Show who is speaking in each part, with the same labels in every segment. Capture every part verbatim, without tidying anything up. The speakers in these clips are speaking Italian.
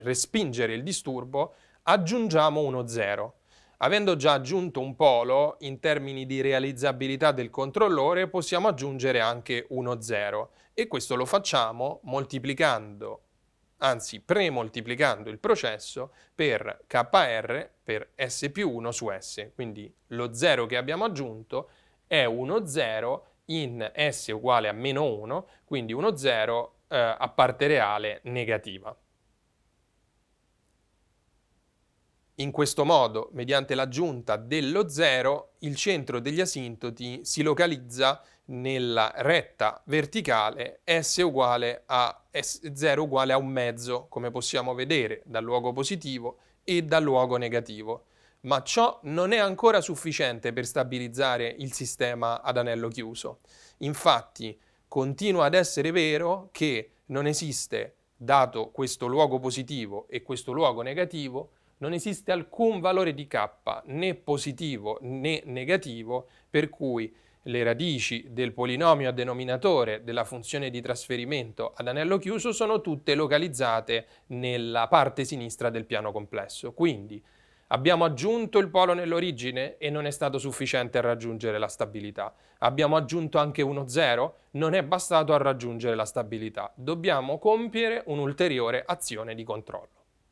Speaker 1: respingere il disturbo, aggiungiamo uno zero. Avendo già aggiunto un polo, in termini di realizzabilità del controllore, possiamo aggiungere anche uno zero. E questo lo facciamo moltiplicando, anzi premoltiplicando il processo per K R per S più uno su S. Quindi lo zero che abbiamo aggiunto è uno zero in S uguale a meno uno, quindi uno zero eh, a parte reale negativa. In questo modo, mediante l'aggiunta dello zero, il centro degli asintoti si localizza nella retta verticale S uguale a S zero uguale a un mezzo, come possiamo vedere dal luogo positivo e dal luogo negativo. Ma ciò non è ancora sufficiente per stabilizzare il sistema ad anello chiuso. Infatti, continua ad essere vero che non esiste, dato questo luogo positivo e questo luogo negativo, non esiste alcun valore di k, né positivo né negativo, per cui le radici del polinomio a denominatore della funzione di trasferimento ad anello chiuso sono tutte localizzate nella parte sinistra del piano complesso. Quindi abbiamo aggiunto il polo nell'origine e non è stato sufficiente a raggiungere la stabilità. Abbiamo aggiunto anche uno zero, non è bastato a raggiungere la stabilità. Dobbiamo compiere un'ulteriore azione di controllo.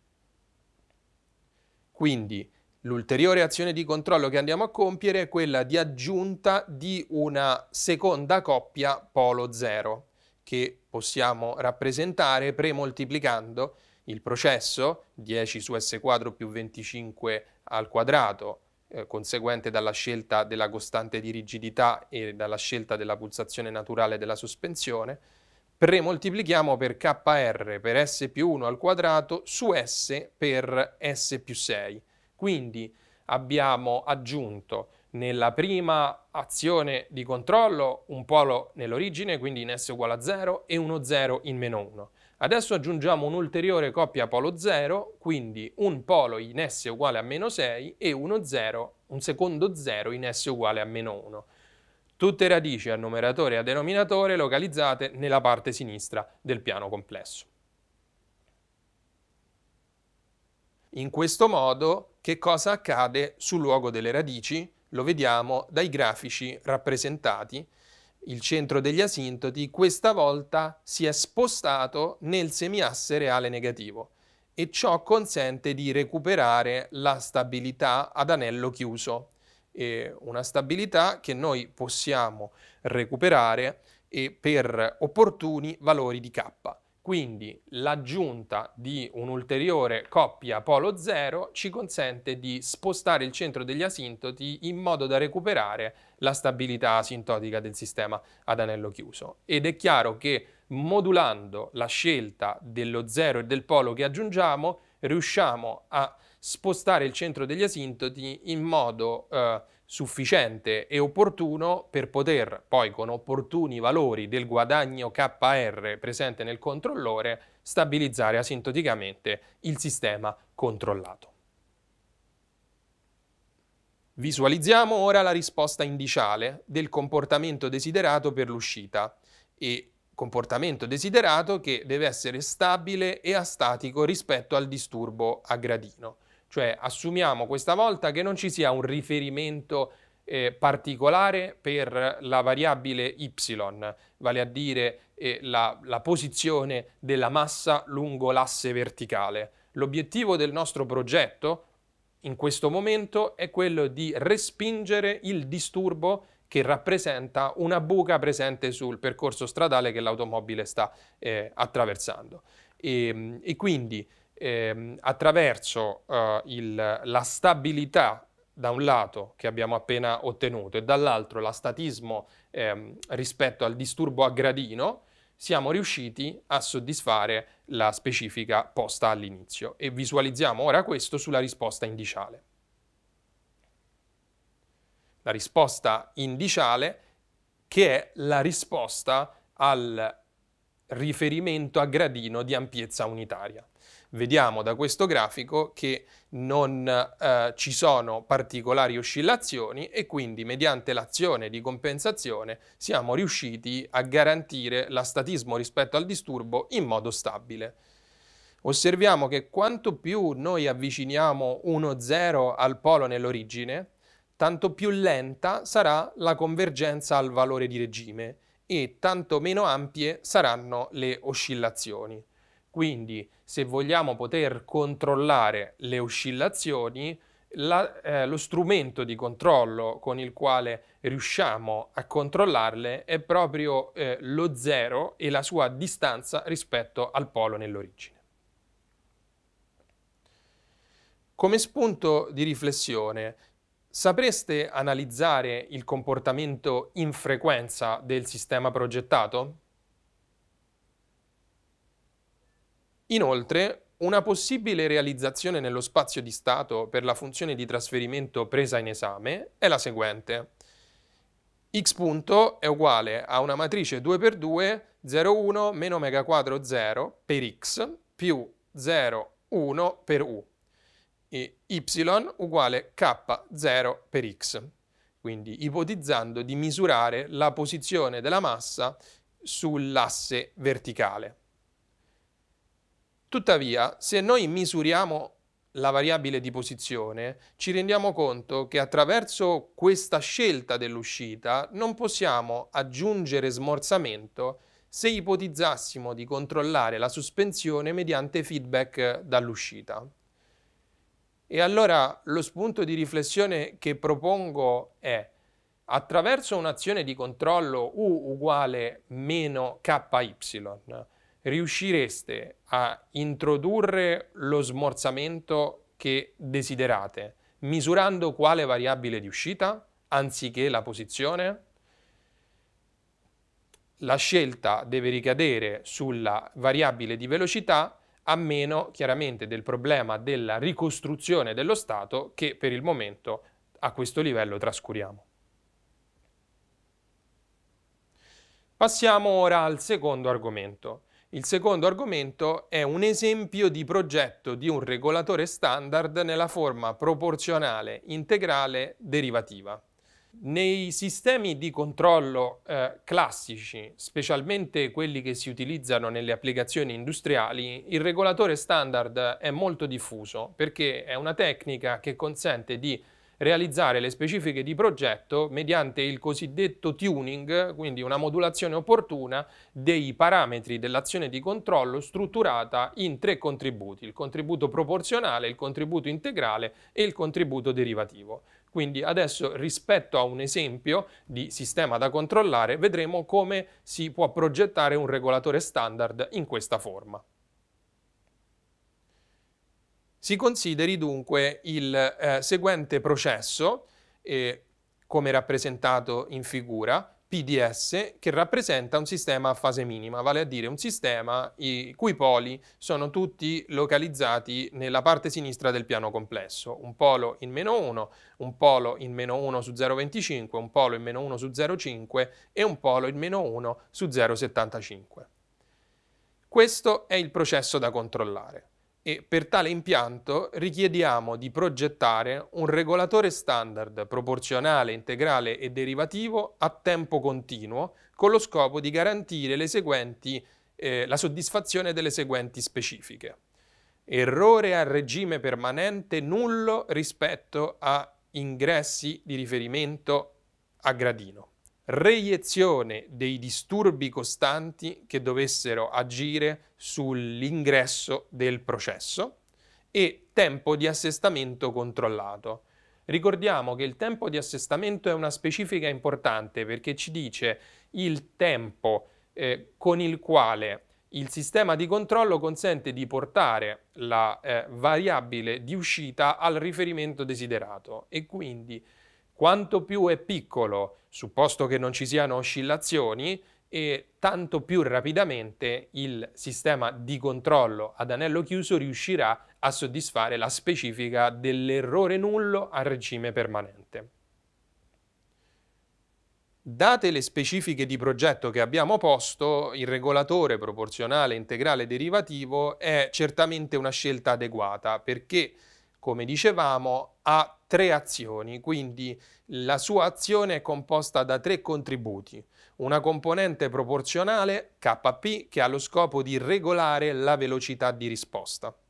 Speaker 1: Quindi l'ulteriore azione di controllo che andiamo a compiere è quella di aggiunta di una seconda coppia polo zero, che possiamo rappresentare premoltiplicando il processo dieci su S quadro più venticinque al quadrato, eh, conseguente dalla scelta della costante di rigidità e dalla scelta della pulsazione naturale della sospensione, premoltiplichiamo per K R per S più uno al quadrato su S per S più sei. Quindi abbiamo aggiunto nella prima azione di controllo un polo nell'origine, quindi in S uguale a zero, e uno zero in meno uno. Adesso aggiungiamo un'ulteriore coppia polo zero, quindi un polo in S uguale a meno sei e uno zero, un secondo zero in S uguale a meno uno. Tutte radici a numeratore e a denominatore localizzate nella parte sinistra del piano complesso. In questo modo, che cosa accade sul luogo delle radici? Lo vediamo dai grafici rappresentati. Il centro degli asintoti questa volta si è spostato nel semiasse reale negativo e ciò consente di recuperare la stabilità ad anello chiuso. E una stabilità che noi possiamo recuperare e per opportuni valori di k. Quindi l'aggiunta di un'ulteriore coppia polo zero ci consente di spostare il centro degli asintoti in modo da recuperare la stabilità asintotica del sistema ad anello chiuso. Ed è chiaro che modulando la scelta dello zero e del polo che aggiungiamo, riusciamo a spostare il centro degli asintoti in modo eh, sufficiente e opportuno per poter poi, con opportuni valori del guadagno K R presente nel controllore, stabilizzare asintoticamente il sistema controllato. Visualizziamo ora la risposta indiciale del comportamento desiderato per l'uscita, e comportamento desiderato che deve essere stabile e astatico rispetto al disturbo a gradino. Cioè assumiamo questa volta che non ci sia un riferimento eh, particolare per la variabile y, vale a dire eh, la, la posizione della massa lungo l'asse verticale. L'obiettivo del nostro progetto in questo momento è quello di respingere il disturbo che rappresenta una buca presente sul percorso stradale che l'automobile sta eh, attraversando. E, e quindi eh, attraverso eh, il, la stabilità da un lato che abbiamo appena ottenuto e dall'altro l'astatismo eh, rispetto al disturbo a gradino, siamo riusciti a soddisfare la specifica posta all'inizio e visualizziamo ora questo sulla risposta indiciale. La risposta indiciale che è la risposta al riferimento a gradino di ampiezza unitaria. Vediamo da questo grafico che non eh, ci sono particolari oscillazioni e quindi mediante l'azione di compensazione siamo riusciti a garantire l'astatismo rispetto al disturbo in modo stabile. osserviamo che quanto più noi avviciniamo uno zero al polo nell'origine, tanto più lenta sarà la convergenza al valore di regime e tanto meno ampie saranno le oscillazioni. Quindi, se vogliamo poter controllare le oscillazioni, la, eh, lo strumento di controllo con il quale riusciamo a controllarle è proprio eh, lo zero e la sua distanza rispetto al polo nell'origine. Come spunto di riflessione, sapreste analizzare il comportamento in frequenza del sistema progettato? Inoltre, una possibile realizzazione nello spazio di stato per la funzione di trasferimento presa in esame è la seguente. X punto è uguale a una matrice due per due, zero, uno, meno omega quadro zero per x più zero, uno per u. E y uguale k zero per x. Quindi ipotizzando di misurare la posizione della massa sull'asse verticale. Tuttavia, se noi misuriamo la variabile di posizione, ci rendiamo conto che attraverso questa scelta dell'uscita non possiamo aggiungere smorzamento se ipotizzassimo di controllare la sospensione mediante feedback dall'uscita. E allora lo spunto di riflessione che propongo è: attraverso un'azione di controllo U uguale meno K Y, riuscireste a introdurre lo smorzamento che desiderate, misurando quale variabile di uscita, anziché la posizione? La scelta deve ricadere sulla variabile di velocità, a meno chiaramente del problema della ricostruzione dello stato che per il momento a questo livello trascuriamo. Passiamo ora al secondo argomento. Il secondo argomento è un esempio di progetto di un regolatore standard nella forma proporzionale integrale derivativa. Nei sistemi di controllo eh, classici, specialmente quelli che si utilizzano nelle applicazioni industriali, il regolatore standard è molto diffuso perché è una tecnica che consente di realizzare le specifiche di progetto mediante il cosiddetto tuning, quindi una modulazione opportuna dei parametri dell'azione di controllo strutturata in tre contributi: il contributo proporzionale, il contributo integrale e il contributo derivativo. Quindi adesso, rispetto a un esempio di sistema da controllare, vedremo come si può progettare un regolatore standard in questa forma. Si consideri dunque il eh, seguente processo, eh, come rappresentato in figura, P D S, che rappresenta un sistema a fase minima, vale a dire un sistema i cui poli sono tutti localizzati nella parte sinistra del piano complesso, un polo in meno uno, un polo in meno uno su zero virgola venticinque, un polo in meno uno su zero virgola cinque e un polo in meno uno su zero virgola settantacinque. Questo è il processo da controllare. E per tale impianto richiediamo di progettare un regolatore standard proporzionale, integrale e derivativo a tempo continuo con lo scopo di garantire le seguenti, eh, la soddisfazione delle seguenti specifiche. Errore a regime permanente nullo rispetto a ingressi di riferimento a gradino. Reiezione dei disturbi costanti che dovessero agire sull'ingresso del processo e tempo di assestamento controllato. Ricordiamo che il tempo di assestamento è una specifica importante perché ci dice il tempo eh, con il quale il sistema di controllo consente di portare la eh, variabile di uscita al riferimento desiderato e quindi quanto più è piccolo, supposto che non ci siano oscillazioni, e tanto più rapidamente il sistema di controllo ad anello chiuso riuscirà a soddisfare la specifica dell'errore nullo a regime permanente. Date le specifiche di progetto che abbiamo posto, il regolatore proporzionale integrale derivativo è certamente una scelta adeguata perché, come dicevamo, ha tre azioni, quindi la sua azione è composta da tre contributi. una componente proporzionale K P che ha lo scopo di regolare la velocità di risposta.